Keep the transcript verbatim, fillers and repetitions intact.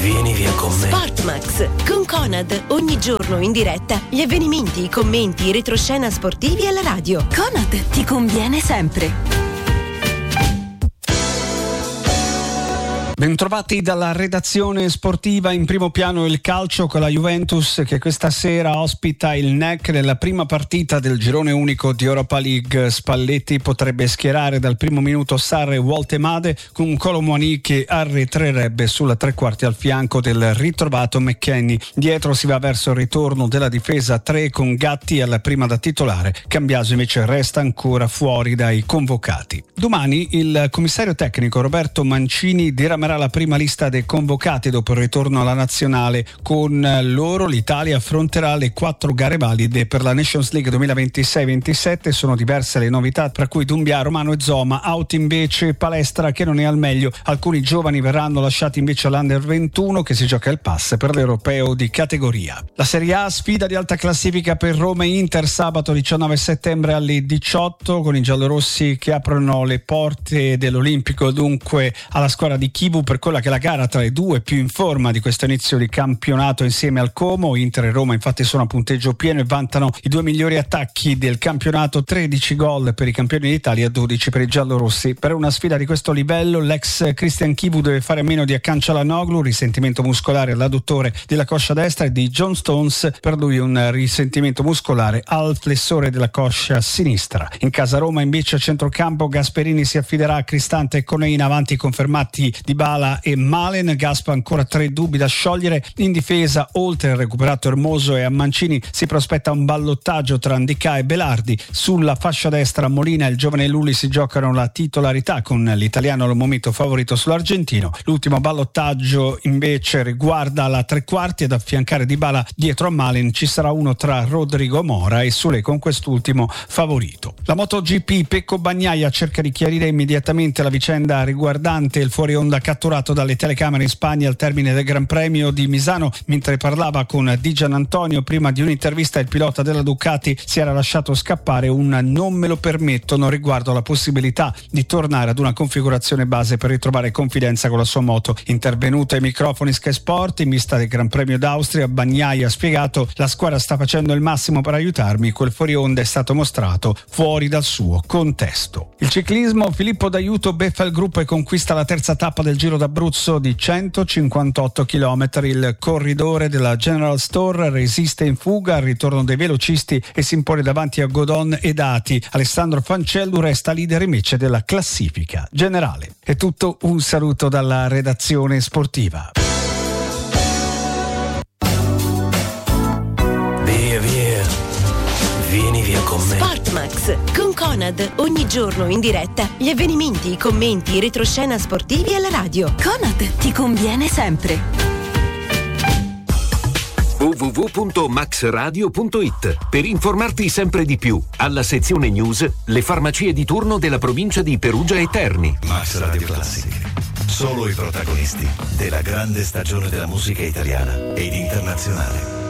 Vieni via con me. Sportmax con Conad, ogni giorno in diretta gli avvenimenti, i commenti, i retroscena sportivi alla radio. Conad ti conviene sempre. Bentrovati dalla redazione sportiva. In primo piano il calcio con la Juventus che questa sera ospita il N E C nella prima partita del girone unico di Europa League. Spalletti potrebbe schierare dal primo minuto Sarr e Woltemade con Kolo Muani che arretrerebbe sulla tre quarti al fianco del ritrovato McKennie. Dietro si va verso il ritorno della difesa tre con Gatti alla prima da titolare. Cambiaso invece resta ancora fuori dai convocati. Domani il commissario tecnico Roberto Mancini diramerà la prima lista dei convocati dopo il ritorno alla nazionale. Con loro l'Italia affronterà le quattro gare valide per la Nations League duemilaventisei ventisette. Sono diverse le novità, tra cui Doumbia, Romano e Zoma. Out invece Palestra che non è al meglio. Alcuni giovani verranno lasciati invece all'Under ventuno che si gioca il pass per l'Europeo di categoria. La Serie A, sfida di alta classifica per Roma e Inter sabato diciannove settembre alle diciotto con i giallorossi che aprono le porte dell'Olimpico dunque alla squadra di Chivu per quella che è la gara tra i due più in forma di questo inizio di campionato insieme al Como. Inter e Roma infatti sono a punteggio pieno e vantano i due migliori attacchi del campionato, tredici gol per i campioni d'Italia, dodici per i giallorossi. Per una sfida di questo livello l'ex Christian Chivu deve fare a meno di Akan Çalhanoğlu, risentimento muscolare all'adduttore della coscia destra, e di John Stones, per lui un risentimento muscolare al flessore della coscia sinistra. In casa Roma invece a centrocampo Gasperini si affiderà a Cristante e Conei, in avanti confermati Dybala e Malen. Gaspa ancora tre dubbi da sciogliere. In difesa, oltre al recuperato Hermoso e a Mancini, si prospetta un ballottaggio tra Ndicà e Belardi. Sulla fascia destra Molina e il giovane Lulli si giocano la titolarità, con l'italiano al momento favorito sull'argentino. L'ultimo ballottaggio invece riguarda la tre quarti, ad affiancare Dybala dietro a Malen ci sarà uno tra Rodrigo Mora e Sule, con quest'ultimo favorito. La MotoGP, Pecco Bagnaia cerca di chiarire immediatamente la vicenda riguardante il fuori onda catturato dalle telecamere in Spagna al termine del Gran Premio di Misano. Mentre parlava con Di Giannantonio prima di un'intervista, il pilota della Ducati si era lasciato scappare un "non me lo permettono" riguardo alla possibilità di tornare ad una configurazione base per ritrovare confidenza con la sua moto. Intervenuto ai microfoni Sky Sport in vista del Gran Premio d'Austria, Bagnaia ha spiegato: la squadra sta facendo il massimo per aiutarmi, quel fuori onda è stato mostrato fuori dal suo contesto. Il ciclismo, Filippo D'Aiuto beffa il gruppo e conquista la terza tappa del Giro d'Abruzzo di centocinquantotto chilometri. Il corridore della General Store resiste in fuga al ritorno dei velocisti e si impone davanti a Godon e Dati. Alessandro Fancellu resta leader invece della classifica generale. È tutto, un saluto dalla redazione sportiva. Via via, vieni via con me. Sportmax con Conad, ogni giorno in diretta gli avvenimenti, i commenti, i retroscena sportivi alla radio. Conad ti conviene sempre. w w w punto max radio punto it per informarti sempre di più. Alla sezione news, le farmacie di turno della provincia di Perugia e Terni. Max Radio Classic. Solo i protagonisti della grande stagione della musica italiana ed internazionale.